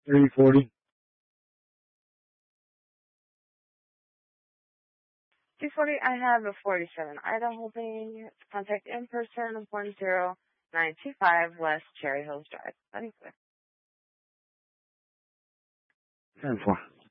340. 240, I have a 47 Idaho hoping to contact in person 10925 West Cherry Hills Drive. That is good. 10-4.